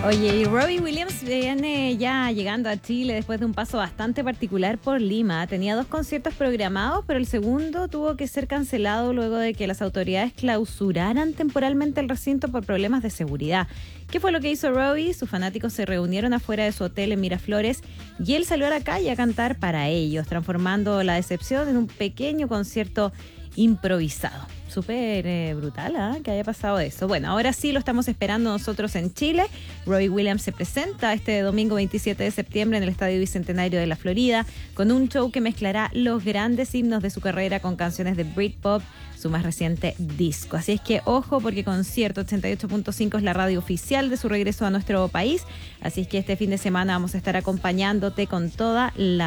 Oye, y Robbie Williams viene ya llegando a Chile después de un paso bastante particular por Lima. Tenía 2 conciertos programados, pero el segundo tuvo que ser cancelado luego de que las autoridades clausuraran temporalmente el recinto por problemas de seguridad. ¿Qué fue lo que hizo Robbie? Sus fanáticos se reunieron afuera de su hotel en Miraflores y él salió a la calle a cantar para ellos, transformando la decepción en un pequeño concierto improvisado. Súper brutal, ¿eh? Que haya pasado eso. Bueno, ahora sí lo estamos esperando nosotros en Chile. Robbie Williams se presenta este domingo 27 de septiembre en el Estadio Bicentenario de la Florida con un show que mezclará los grandes himnos de su carrera con canciones de Britpop, su más reciente disco. Así es que ojo, porque Concierto 88.5 es la radio oficial de su regreso a nuestro país. Así es que este fin de semana vamos a estar acompañándote con toda la